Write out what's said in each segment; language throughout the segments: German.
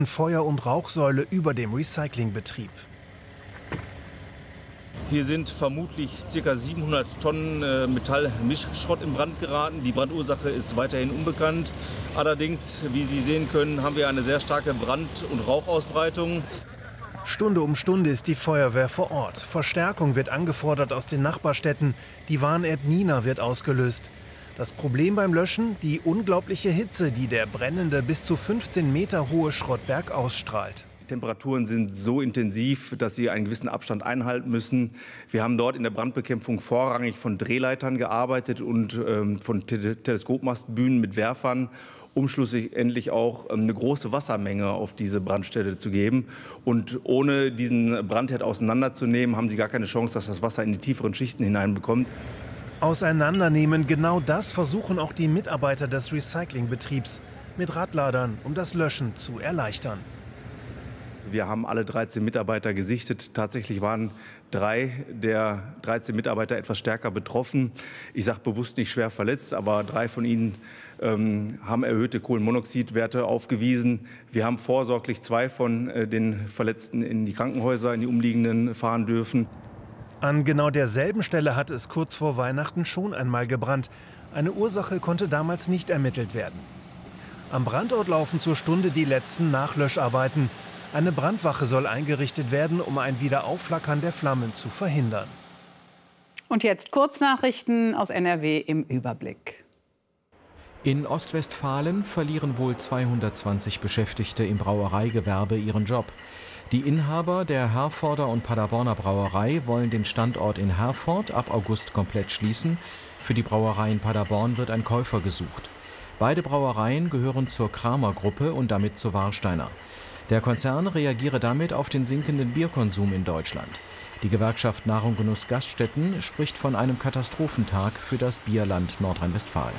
Feuer- und Rauchsäule über dem Recyclingbetrieb. Hier sind vermutlich ca. 700 Tonnen Metallmischschrott in Brand geraten. Die Brandursache ist weiterhin unbekannt. Allerdings, wie Sie sehen können, haben wir eine sehr starke Brand- und Rauchausbreitung. Stunde um Stunde ist die Feuerwehr vor Ort. Verstärkung wird angefordert aus den Nachbarstädten. Die Warn-App Nina wird ausgelöst. Das Problem beim Löschen? Die unglaubliche Hitze, die der brennende, bis zu 15 Meter hohe Schrottberg ausstrahlt. Die Temperaturen sind so intensiv, dass sie einen gewissen Abstand einhalten müssen. Wir haben dort in der Brandbekämpfung vorrangig von Drehleitern gearbeitet und von Teleskopmastbühnen mit Werfern, um schlussendlich auch eine große Wassermenge auf diese Brandstelle zu geben. Und ohne diesen Brandherd auseinanderzunehmen, haben sie gar keine Chance, dass das Wasser in die tieferen Schichten hineinbekommt. Auseinandernehmen, genau das versuchen auch die Mitarbeiter des Recyclingbetriebs mit Radladern, um das Löschen zu erleichtern. Wir haben alle 13 Mitarbeiter gesichtet. Tatsächlich waren 3 der 13 Mitarbeiter etwas stärker betroffen. Ich sage bewusst nicht schwer verletzt, aber 3 von ihnen haben erhöhte Kohlenmonoxidwerte aufgewiesen. Wir haben vorsorglich 2 von den Verletzten in die Krankenhäuser, in die umliegenden fahren dürfen. An genau derselben Stelle hatte es kurz vor Weihnachten schon einmal gebrannt. Eine Ursache konnte damals nicht ermittelt werden. Am Brandort laufen zur Stunde die letzten Nachlöscharbeiten. Eine Brandwache soll eingerichtet werden, um ein Wiederaufflackern der Flammen zu verhindern. Und jetzt Kurznachrichten aus NRW im Überblick. In Ostwestfalen verlieren wohl 220 Beschäftigte im Brauereigewerbe ihren Job. Die Inhaber der Herforder und Paderborner Brauerei wollen den Standort in Herford ab August komplett schließen. Für die Brauerei in Paderborn wird ein Käufer gesucht. Beide Brauereien gehören zur Kramer-Gruppe und damit zu Warsteiner. Der Konzern reagiere damit auf den sinkenden Bierkonsum in Deutschland. Die Gewerkschaft Nahrung Genuss Gaststätten spricht von einem Katastrophentag für das Bierland Nordrhein-Westfalen.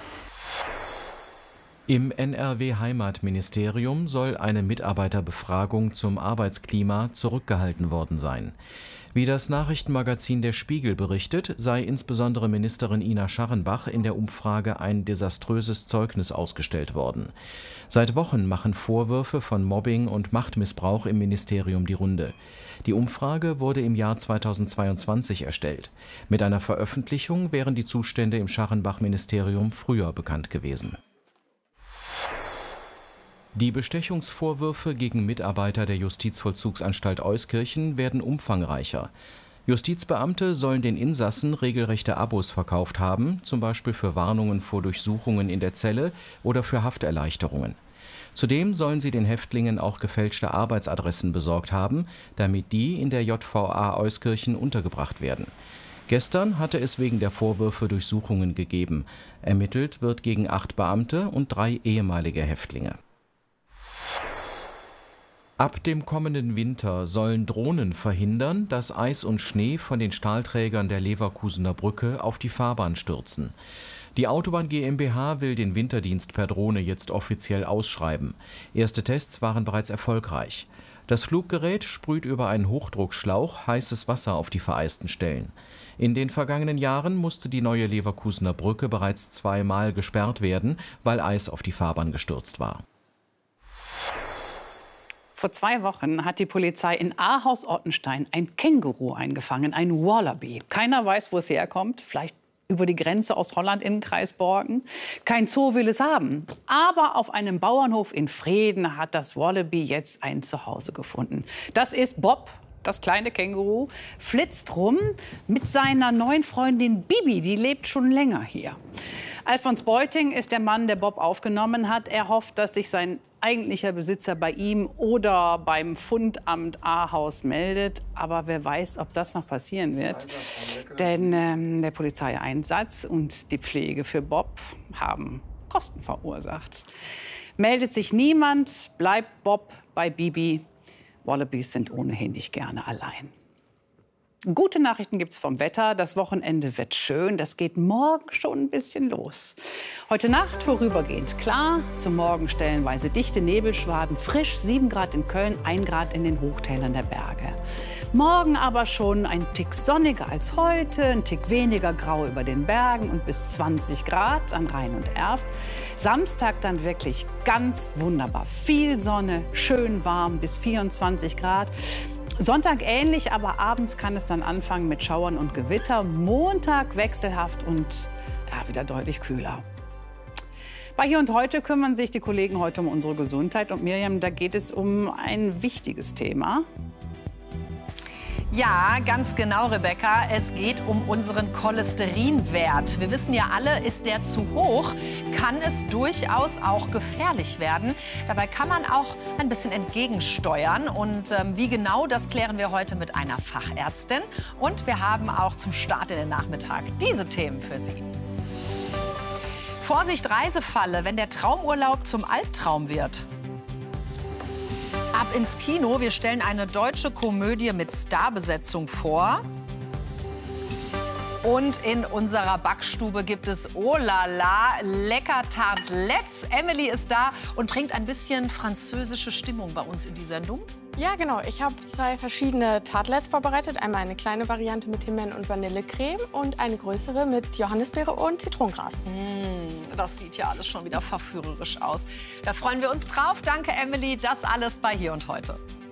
Im NRW-Heimatministerium soll eine Mitarbeiterbefragung zum Arbeitsklima zurückgehalten worden sein. Wie das Nachrichtenmagazin Der Spiegel berichtet, sei insbesondere Ministerin Ina Scharrenbach in der Umfrage ein desaströses Zeugnis ausgestellt worden. Seit Wochen machen Vorwürfe von Mobbing und Machtmissbrauch im Ministerium die Runde. Die Umfrage wurde im Jahr 2022 erstellt. Mit einer Veröffentlichung wären die Zustände im Scharrenbach-Ministerium früher bekannt gewesen. Die Bestechungsvorwürfe gegen Mitarbeiter der Justizvollzugsanstalt Euskirchen werden umfangreicher. Justizbeamte sollen den Insassen regelrechte Abos verkauft haben, zum Beispiel für Warnungen vor Durchsuchungen in der Zelle oder für Hafterleichterungen. Zudem sollen sie den Häftlingen auch gefälschte Arbeitsadressen besorgt haben, damit die in der JVA Euskirchen untergebracht werden. Gestern hatte es wegen der Vorwürfe Durchsuchungen gegeben. Ermittelt wird gegen 8 Beamte und 3 ehemalige Häftlinge. Ab dem kommenden Winter sollen Drohnen verhindern, dass Eis und Schnee von den Stahlträgern der Leverkusener Brücke auf die Fahrbahn stürzen. Die Autobahn GmbH will den Winterdienst per Drohne jetzt offiziell ausschreiben. Erste Tests waren bereits erfolgreich. Das Fluggerät sprüht über einen Hochdruckschlauch heißes Wasser auf die vereisten Stellen. In den vergangenen Jahren musste die neue Leverkusener Brücke bereits 2-mal gesperrt werden, weil Eis auf die Fahrbahn gestürzt war. Vor 2 Wochen hat die Polizei in Ahaus-Ottenstein ein Känguru eingefangen, ein Wallaby. Keiner weiß, wo es herkommt. Vielleicht über die Grenze aus Holland in den Kreis Borken. Kein Zoo will es haben. Aber auf einem Bauernhof in Vreden hat das Wallaby jetzt ein Zuhause gefunden. Das ist Bob. Das kleine Känguru flitzt rum mit seiner neuen Freundin Bibi. Die lebt schon länger hier. Alfons Beuting ist der Mann, der Bob aufgenommen hat. Er hofft, dass sich sein eigentlicher Besitzer bei ihm oder beim Fundamt Ahaus meldet. Aber wer weiß, ob das noch passieren wird. Denn der Polizeieinsatz und die Pflege für Bob haben Kosten verursacht. Meldet sich niemand, bleibt Bob bei Bibi. Wallabies sind ohnehin nicht gerne allein. Gute Nachrichten gibt's vom Wetter. Das Wochenende wird schön. Das geht morgen schon ein bisschen los. Heute Nacht vorübergehend klar. Zum Morgen stellenweise dichte Nebelschwaden. Frisch 7 Grad in Köln, 1 Grad in den Hochtälern der Berge. Morgen aber schon ein Tick sonniger als heute, ein Tick weniger grau über den Bergen und bis 20 Grad an Rhein und Erft. Samstag dann wirklich ganz wunderbar. Viel Sonne, schön warm bis 24 Grad. Sonntag ähnlich, aber abends kann es dann anfangen mit Schauern und Gewitter. Montag wechselhaft und ja, wieder deutlich kühler. Bei Hier und Heute kümmern sich die Kollegen heute um unsere Gesundheit. Und Miriam, da geht es um ein wichtiges Thema. Ja, ganz genau, Rebecca. Es geht um unseren Cholesterinwert. Wir wissen ja alle, ist der zu hoch, kann es durchaus auch gefährlich werden. Dabei kann man auch ein bisschen entgegensteuern. Und wie genau, das klären wir heute mit einer Fachärztin. Und wir haben auch zum Start in den Nachmittag diese Themen für Sie. Vorsicht, Reisefalle, wenn der Traumurlaub zum Albtraum wird. Ab ins Kino. Wir stellen eine deutsche Komödie mit Starbesetzung vor. Und in unserer Backstube gibt es, oh la la, lecker Tartlets. Emily ist da und bringt ein bisschen französische Stimmung bei uns in die Sendung. Ja, genau. Ich habe 2 verschiedene Tartlets vorbereitet. Einmal eine kleine Variante mit Himbeeren und Vanillecreme und eine größere mit Johannisbeere und Zitronengras. Das sieht ja alles schon wieder verführerisch aus. Da freuen wir uns drauf. Danke, Emily. Das alles bei Hier und Heute.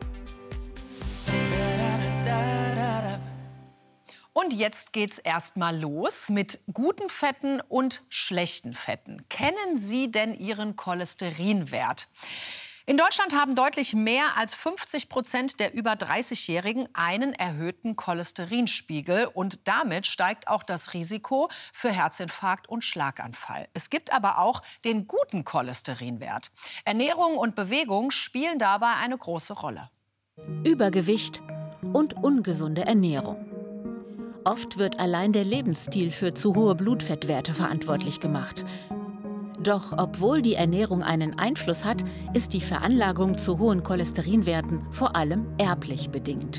Und jetzt geht's erstmal los mit guten Fetten und schlechten Fetten. Kennen Sie denn Ihren Cholesterinwert? In Deutschland haben deutlich mehr als 50% der über 30-Jährigen einen erhöhten Cholesterinspiegel. Und damit steigt auch das Risiko für Herzinfarkt und Schlaganfall. Es gibt aber auch den guten Cholesterinwert. Ernährung und Bewegung spielen dabei eine große Rolle. Übergewicht und ungesunde Ernährung. Oft wird allein der Lebensstil für zu hohe Blutfettwerte verantwortlich gemacht. Doch obwohl die Ernährung einen Einfluss hat, ist die Veranlagung zu hohen Cholesterinwerten vor allem erblich bedingt.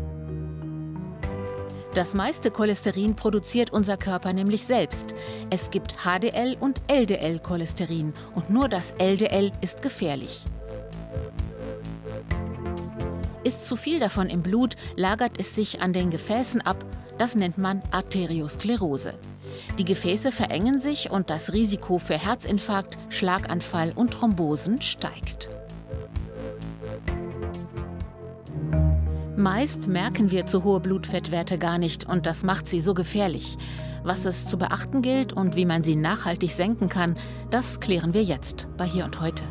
Das meiste Cholesterin produziert unser Körper nämlich selbst. Es gibt HDL und LDL-Cholesterin und nur das LDL ist gefährlich. Ist zu viel davon im Blut, lagert es sich an den Gefäßen ab. Das nennt man Arteriosklerose. Die Gefäße verengen sich und das Risiko für Herzinfarkt, Schlaganfall und Thrombosen steigt. Meist merken wir zu hohe Blutfettwerte gar nicht und das macht sie so gefährlich. Was es zu beachten gilt und wie man sie nachhaltig senken kann, das klären wir jetzt bei Hier und Heute.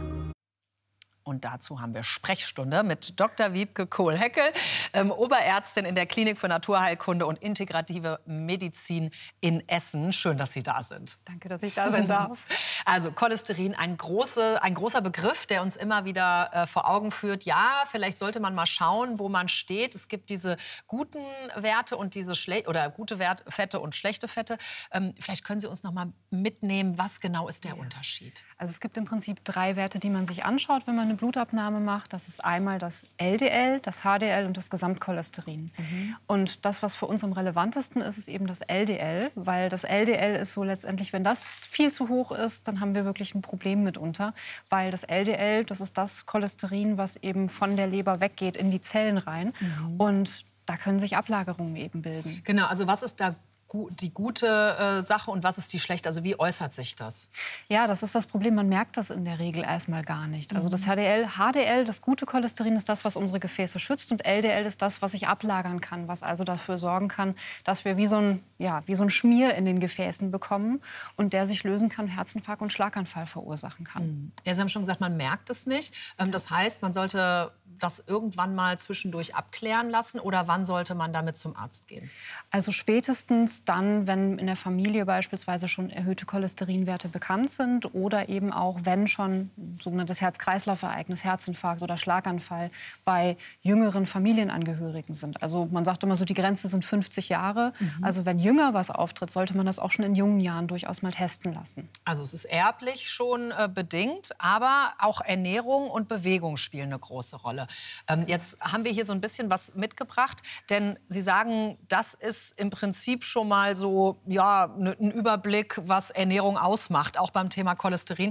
Und dazu haben wir Sprechstunde mit Dr. Wiebke Kohl-Heckel, Oberärztin in der Klinik für Naturheilkunde und integrative Medizin in Essen. Schön, dass Sie da sind. Danke, dass ich da sein darf. Also Cholesterin, ein großer Begriff, der uns immer wieder vor Augen führt. Ja, vielleicht sollte man mal schauen, wo man steht. Es gibt diese guten Werte und diese gute Fette und schlechte Fette. Vielleicht können Sie uns noch mal mitnehmen, was genau ist der Unterschied? Also es gibt im Prinzip 3 Werte, die man sich anschaut, wenn man eine Blutabnahme macht. Das ist einmal das LDL, das HDL und das Gesamtcholesterin. Und das, was für uns am relevantesten ist, ist eben das LDL, weil das LDL ist so letztendlich, wenn das viel zu hoch ist, dann haben wir wirklich ein Problem mitunter, weil das LDL, das ist das Cholesterin, was eben von der Leber weggeht in die Zellen rein. Und da können sich Ablagerungen eben bilden. Genau, also was ist da die gute Sache und was ist die schlechte? Also wie äußert sich das? Ja, das ist das Problem. Man merkt das in der Regel erstmal gar nicht. Also das HDL, das gute Cholesterin, ist das, was unsere Gefäße schützt. Und LDL ist das, was sich ablagern kann, was also dafür sorgen kann, dass wir wie so ein Schmier in den Gefäßen bekommen und der sich lösen kann, Herzinfarkt und Schlaganfall verursachen kann. Ja, Sie haben schon gesagt, man merkt es nicht. Das heißt, man sollte das irgendwann mal zwischendurch abklären lassen oder wann sollte man damit zum Arzt gehen? Also spätestens dann, wenn in der Familie beispielsweise schon erhöhte Cholesterinwerte bekannt sind oder eben auch, wenn schon sogenanntes Herz-Kreislauf-Ereignis, Herzinfarkt oder Schlaganfall bei jüngeren Familienangehörigen sind. Also man sagt immer so, die Grenze sind 50 Jahre. Also wenn jünger was auftritt, sollte man das auch schon in jungen Jahren durchaus mal testen lassen. Also es ist erblich schon bedingt, aber auch Ernährung und Bewegung spielen eine große Rolle. Jetzt haben wir hier so ein bisschen was mitgebracht, denn Sie sagen, das ist im Prinzip schon mal so ein Überblick, was Ernährung ausmacht, auch beim Thema Cholesterin.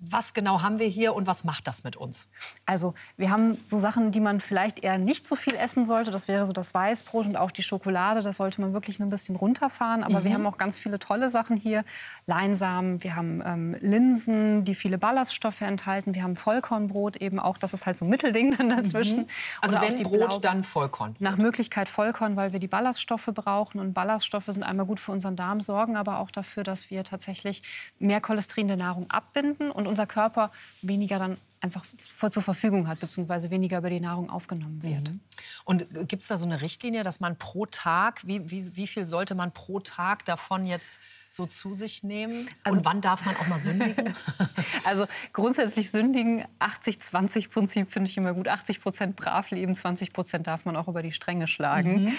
Was genau haben wir hier und was macht das mit uns? Also wir haben so Sachen, die man vielleicht eher nicht so viel essen sollte. Das wäre so das Weißbrot und auch die Schokolade. Das sollte man wirklich ein bisschen runterfahren. Aber wir haben auch ganz viele tolle Sachen hier. Leinsamen, wir haben Linsen, die viele Ballaststoffe enthalten. Wir haben Vollkornbrot eben auch. Das ist halt so ein Mittelding dann dazwischen. Also Oder wenn auch die Brot, dann Vollkorn. Nach Möglichkeit Vollkorn, weil wir die Ballaststoffe brauchen. Und Ballaststoffe sind einmal gut für unseren Darm, sorgen aber auch dafür, dass wir tatsächlich mehr Cholesterin der Nahrung abbinden und unser Körper weniger dann einfach zur Verfügung hat, beziehungsweise weniger über die Nahrung aufgenommen wird. Und gibt es da so eine Richtlinie, dass man pro Tag, wie viel sollte man pro Tag davon jetzt so zu sich nehmen? Also, und wann darf man auch mal sündigen? Also grundsätzlich sündigen, 80-20-Prinzip finde ich immer gut. 80% brav leben, 20% darf man auch über die Stränge schlagen.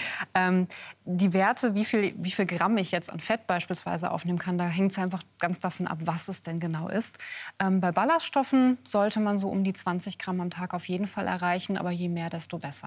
Die Werte, wie viel Gramm ich jetzt an Fett beispielsweise aufnehmen kann, da hängt es einfach ganz davon ab, was es denn genau ist. Bei Ballaststoffen sollte man so um die 20 Gramm am Tag auf jeden Fall erreichen, aber je mehr, desto besser.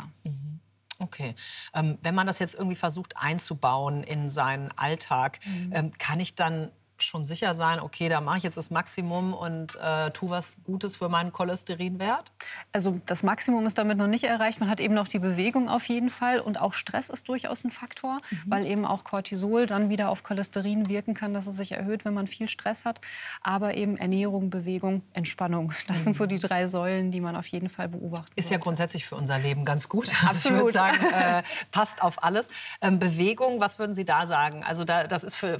Okay. Wenn man das jetzt irgendwie versucht einzubauen in seinen Alltag, kann ich dann schon sicher sein, okay, da mache ich jetzt das Maximum und tue was Gutes für meinen Cholesterinwert? Also das Maximum ist damit noch nicht erreicht. Man hat eben noch die Bewegung auf jeden Fall. Und auch Stress ist durchaus ein Faktor, weil eben auch Cortisol dann wieder auf Cholesterin wirken kann, dass es sich erhöht, wenn man viel Stress hat. Aber eben Ernährung, Bewegung, Entspannung. Das sind so die 3 Säulen, die man auf jeden Fall beobachten Ist ja sollte. grundsätzlich für unser Leben ganz gut. Absolut. Ich würde sagen, passt auf alles. Bewegung, was würden Sie da sagen? Also das ist für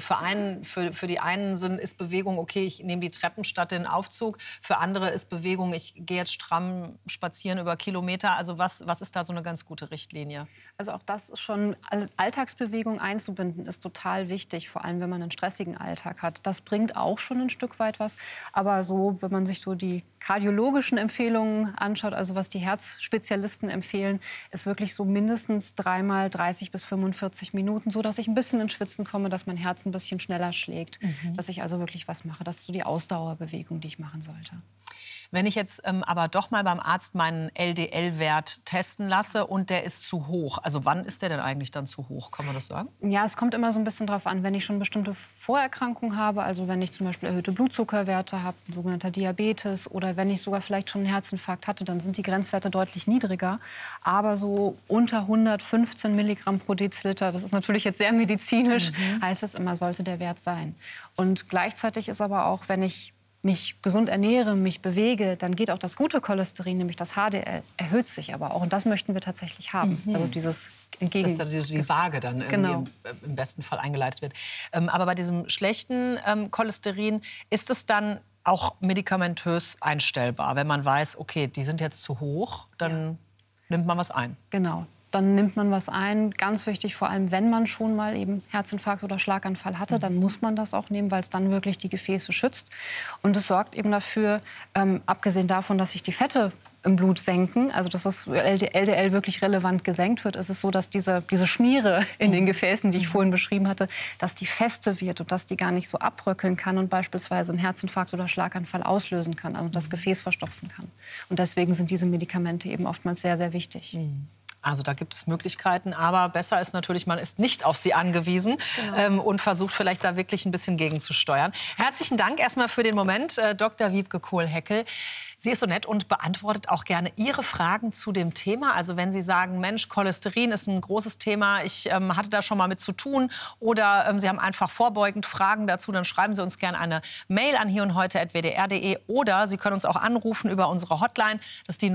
die einen ist Bewegung, okay, ich nehme die Treppen statt den Aufzug. Für andere ist Bewegung, ich gehe jetzt stramm spazieren über Kilometer. Also was ist da so eine ganz gute Richtlinie? Also auch das ist schon, Alltagsbewegung einzubinden, ist total wichtig, vor allem wenn man einen stressigen Alltag hat. Das bringt auch schon ein Stück weit was. Aber so, wenn man sich so die kardiologischen Empfehlungen anschaut, also was die Herzspezialisten empfehlen, ist wirklich so mindestens 3-mal 30 bis 45 Minuten, so dass ich ein bisschen ins Schwitzen komme, dass mein Herz ein bisschen schneller schlägt, dass ich also wirklich was mache. Das ist so die Ausdauerbewegung, die ich machen sollte. Wenn ich jetzt aber doch mal beim Arzt meinen LDL-Wert testen lasse und der ist zu hoch, also wann ist der denn eigentlich dann zu hoch? Kann man das sagen? Ja, es kommt immer so ein bisschen drauf an, wenn ich schon bestimmte Vorerkrankungen habe, also wenn ich zum Beispiel erhöhte Blutzuckerwerte habe, sogenannter Diabetes, oder wenn ich sogar vielleicht schon einen Herzinfarkt hatte, dann sind die Grenzwerte deutlich niedriger. Aber so unter 115 Milligramm pro Deziliter, das ist natürlich jetzt sehr medizinisch, heißt es immer, sollte der Wert sein. Und gleichzeitig ist aber auch, wenn ich mich gesund ernähre, mich bewege, dann geht auch das gute Cholesterin, nämlich das HDL, erhöht sich aber auch. Und das möchten wir tatsächlich haben. Also dieses dass da die Waage dann irgendwie im besten Fall eingeleitet wird. Aber bei diesem schlechten Cholesterin ist es dann auch medikamentös einstellbar. Wenn man weiß, okay, die sind jetzt zu hoch, dann nimmt man was ein. Genau. Dann nimmt man was ein. Ganz wichtig, vor allem wenn man schon mal eben Herzinfarkt oder Schlaganfall hatte, dann muss man das auch nehmen, weil es dann wirklich die Gefäße schützt. Und es sorgt eben dafür, abgesehen davon, dass sich die Fette im Blut senken, also dass das LDL wirklich relevant gesenkt wird, ist es so, dass diese Schmiere in den Gefäßen, die ich vorhin beschrieben hatte, dass die feste wird und dass die gar nicht so abbröckeln kann und beispielsweise einen Herzinfarkt oder Schlaganfall auslösen kann, also das Gefäß verstopfen kann. Und deswegen sind diese Medikamente eben oftmals sehr, sehr wichtig. Also da gibt es Möglichkeiten, aber besser ist natürlich, man ist nicht auf sie angewiesen und versucht vielleicht da wirklich ein bisschen gegenzusteuern. Herzlichen Dank erstmal für den Moment, Dr. Wiebke Kohl-Heckel. Sie ist so nett und beantwortet auch gerne Ihre Fragen zu dem Thema. Also wenn Sie sagen, Mensch, Cholesterin ist ein großes Thema, ich hatte da schon mal mit zu tun, oder Sie haben einfach vorbeugend Fragen dazu, dann schreiben Sie uns gerne eine Mail an hierundheute@wdr.de, oder Sie können uns auch anrufen über unsere Hotline, das ist die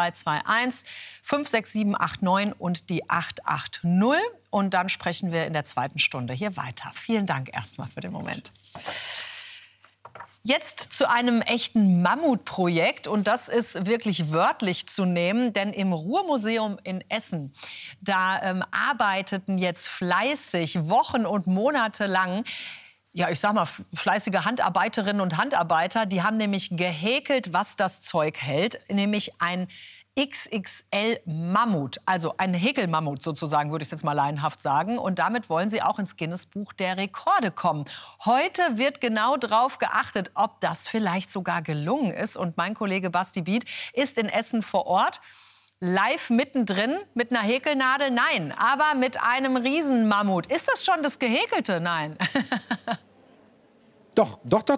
0221 56789 und die 880. Und dann sprechen wir in der zweiten Stunde hier weiter. Vielen Dank erstmal für den Moment. Jetzt zu einem echten Mammutprojekt, und das ist wirklich wörtlich zu nehmen, denn im Ruhrmuseum in Essen, da arbeiteten jetzt fleißig Wochen und Monate lang, ja, ich sag mal, fleißige Handarbeiterinnen und Handarbeiter, die haben nämlich gehäkelt, was das Zeug hält, nämlich ein XXL-Mammut, also ein Häkelmammut sozusagen, würde ich jetzt mal laienhaft sagen. Und damit wollen sie auch ins Guinness-Buch der Rekorde kommen. Heute wird genau darauf geachtet, ob das vielleicht sogar gelungen ist. Und mein Kollege Basti Bied ist in Essen vor Ort. Live mittendrin mit einer Häkelnadel? Nein, aber mit einem Riesenmammut. Ist das schon das Gehäkelte? Nein. Doch,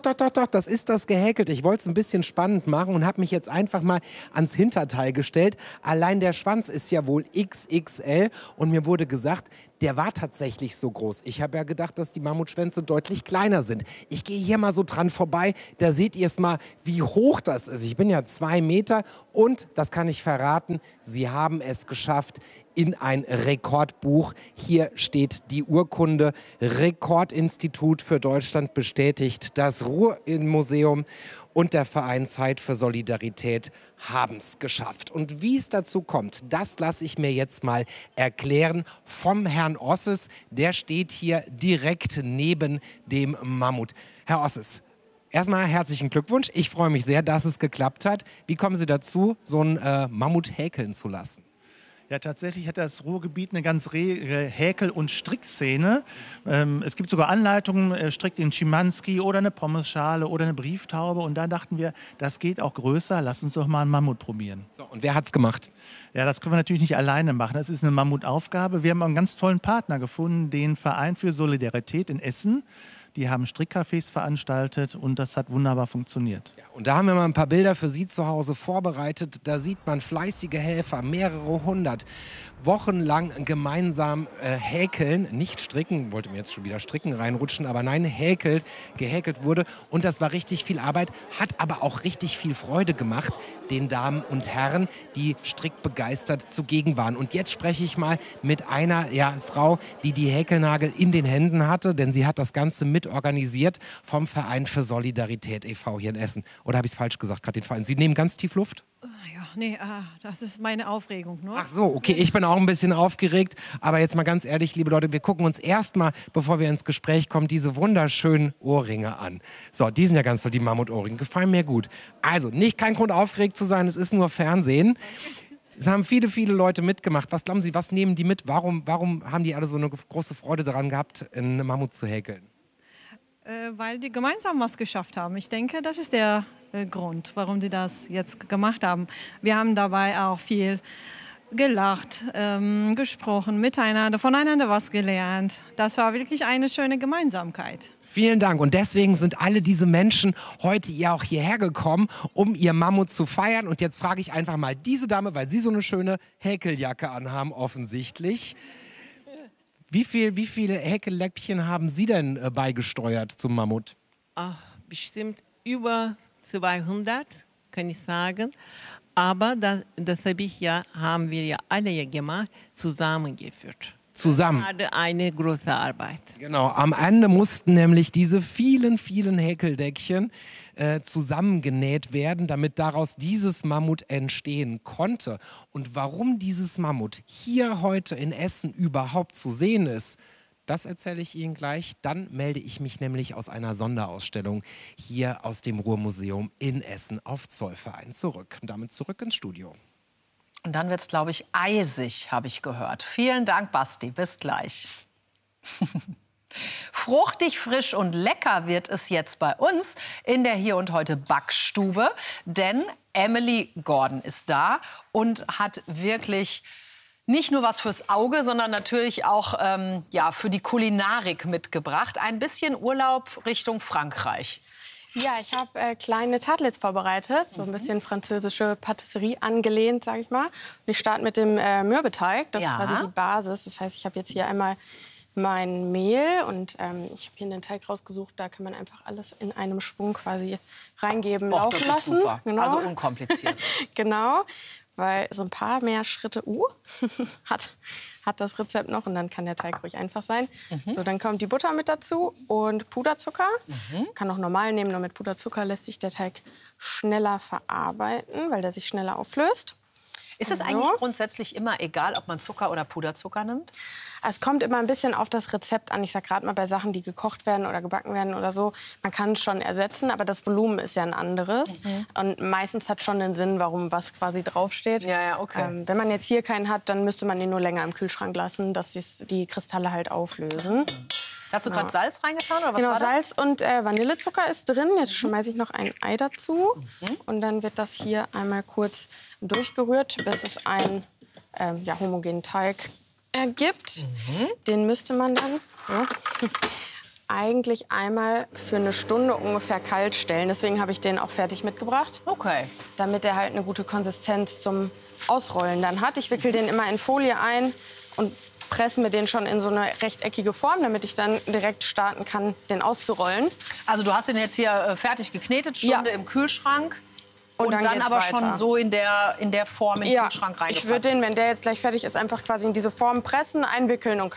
das ist das gehäkelt. Ich wollte es ein bisschen spannend machen und habe mich jetzt einfach mal ans Hinterteil gestellt. Allein der Schwanz ist ja wohl XXL und mir wurde gesagt, der war tatsächlich so groß. Ich habe ja gedacht, dass die Mammutschwänze deutlich kleiner sind. Ich gehe hier mal so dran vorbei, da seht ihr es mal, wie hoch das ist. Ich bin ja 2 Meter und, das kann ich verraten, sie haben es geschafft in ein Rekordbuch. Hier steht die Urkunde. Rekordinstitut für Deutschland bestätigt. Das Ruhrmuseum und der Verein Zeit für Solidarität haben es geschafft. Und wie es dazu kommt, das lasse ich mir jetzt mal erklären vom Herrn Osses. Der steht hier direkt neben dem Mammut. Herr Osses, erstmal herzlichen Glückwunsch. Ich freue mich sehr, dass es geklappt hat. Wie kommen Sie dazu, so ein Mammut häkeln zu lassen? Ja, tatsächlich hat das Ruhrgebiet eine ganz rege Häkel- und Strickszene. Es gibt sogar Anleitungen, strickt den Schimanski oder eine Pommesschale oder eine Brieftaube. Und da dachten wir, das geht auch größer, lass uns doch mal einen Mammut probieren. So, und wer hat's gemacht? Ja, das können wir natürlich nicht alleine machen. Das ist eine Mammutaufgabe. Wir haben einen ganz tollen Partner gefunden, den Verein für Solidarität in Essen. Die haben Strickcafés veranstaltet und das hat wunderbar funktioniert. Ja, und da haben wir mal ein paar Bilder für Sie zu Hause vorbereitet. Da sieht man fleißige Helfer, mehrere hundert, wochenlang gemeinsam häkeln, nicht stricken, wollte mir jetzt schon wieder stricken reinrutschen, aber nein, gehäkelt wurde. Und das war richtig viel Arbeit, hat aber auch richtig viel Freude gemacht, den Damen und Herren, die strickbegeistert zugegen waren. Und jetzt spreche ich mal mit einer Frau, die die Häkelnagel in den Händen hatte, denn sie hat das Ganze mit organisiert vom Verein für Solidarität e.V. hier in Essen. Oder habe ich es falsch gesagt, gerade den Verein? Sie nehmen ganz tief Luft? Ja, nee, das ist meine Aufregung nur. Ach so, okay, ich bin auch ein bisschen aufgeregt. Aber jetzt mal ganz ehrlich, liebe Leute, wir gucken uns erstmal, bevor wir ins Gespräch kommen, diese wunderschönen Ohrringe an. So, die sind ja ganz toll, die Mammutohrringe, gefallen mir gut. Also, kein Grund aufgeregt zu sein, es ist nur Fernsehen. Es haben viele, viele Leute mitgemacht. Was glauben Sie, was nehmen die mit? Warum haben die alle so eine große Freude daran gehabt, einen Mammut zu häkeln? Weil die gemeinsam was geschafft haben. Ich denke, das ist der Grund, warum die das jetzt gemacht haben. Wir haben dabei auch viel gelacht, gesprochen, miteinander, voneinander was gelernt. Das war wirklich eine schöne Gemeinsamkeit. Vielen Dank. Und deswegen sind alle diese Menschen heute ja auch hierher gekommen, um ihr Mammut zu feiern. Und jetzt frage ich einfach mal diese Dame, weil Sie so eine schöne Häkeljacke anhaben, offensichtlich. Wie viele Häkelläppchen haben Sie denn beigesteuert zum Mammut? Ach, bestimmt über 200, kann ich sagen. Aber das haben wir ja alle gemacht, zusammengeführt. Zusammen. Das war eine große Arbeit. Genau, am Ende mussten nämlich diese vielen, vielen Häkeldeckchen zusammengenäht werden, damit daraus dieses Mammut entstehen konnte. Und warum dieses Mammut hier heute in Essen überhaupt zu sehen ist, das erzähle ich Ihnen gleich. Dann melde ich mich nämlich aus einer Sonderausstellung hier aus dem Ruhrmuseum in Essen auf Zollverein zurück. Und damit zurück ins Studio. Und dann wird es, glaube ich, eisig, habe ich gehört. Vielen Dank, Basti. Bis gleich. Fruchtig, frisch und lecker wird es jetzt bei uns in der Hier und Heute Backstube. Denn Emily Gordon ist da und hat wirklich nicht nur was fürs Auge, sondern natürlich auch für die Kulinarik mitgebracht. Ein bisschen Urlaub Richtung Frankreich. Ja, ich habe kleine Tartlets vorbereitet, so ein bisschen französische Patisserie angelehnt, sage ich mal. Und ich starte mit dem Mürbeteig, das ist quasi die Basis. Das heißt, ich habe jetzt hier einmal mein Mehl und ich habe hier einen Teig rausgesucht, da kann man einfach alles in einem Schwung quasi reingeben, laufen lassen. Super. Genau. Also unkompliziert. Genau, weil so ein paar mehr Schritte hat das Rezept noch und dann kann der Teig ruhig einfach sein. So, dann kommt die Butter mit dazu und Puderzucker. Kann auch normal nehmen, nur mit Puderzucker lässt sich der Teig schneller verarbeiten, weil der sich schneller auflöst. Ist es eigentlich grundsätzlich immer egal, ob man Zucker oder Puderzucker nimmt? Es kommt immer ein bisschen auf das Rezept an. Ich sage gerade mal bei Sachen, die gekocht werden oder gebacken werden oder so, man kann es schon ersetzen, aber das Volumen ist ja ein anderes. Und meistens hat schon den Sinn, warum was quasi draufsteht. Ja, okay. Wenn man jetzt hier keinen hat, dann müsste man ihn nur länger im Kühlschrank lassen, dass die Kristalle halt auflösen. Hast du gerade Salz reingetan oder was genau, war das? Salz und Vanillezucker ist drin. Jetzt schmeiße ich noch ein Ei dazu. Und dann wird das hier einmal kurz durchgerührt, bis es einen homogenen Teig ergibt. Den müsste man dann eigentlich einmal für eine Stunde ungefähr kalt stellen. Deswegen habe ich den auch fertig mitgebracht. Okay. Damit er halt eine gute Konsistenz zum Ausrollen dann hat. Ich wickel den immer in Folie ein und presse mir den schon in so eine rechteckige Form, damit ich dann direkt starten kann, den auszurollen. Also du hast den jetzt hier fertig geknetet, Stunde im Kühlschrank. Und dann geht's aber weiter. schon so in der Form in den Kühlschrank reingepackt. Ich würde den, wenn der jetzt gleich fertig ist, einfach quasi in diese Form pressen, einwickeln und